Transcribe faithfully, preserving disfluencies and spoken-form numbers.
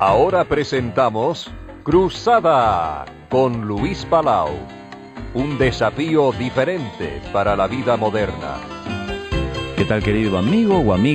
Ahora presentamos Cruzada con Luis Palau. Un desafío diferente para la vida moderna. ¿Qué tal, querido amigo o amiga?